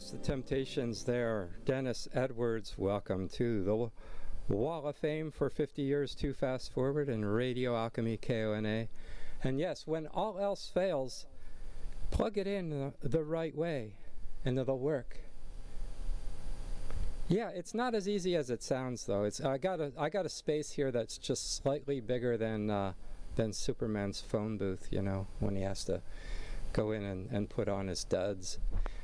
Yes, the Temptations there. Dennis Edwards, welcome to the Wall of Fame for 50 years to Fast Forward and Radio Alchemy KONA. And yes, when all else fails, plug it in the right way and it'll work. Yeah, it's not as easy as it sounds though. I got a space here that's just slightly bigger than Superman's phone booth, you know, when he has to go in and put on his duds.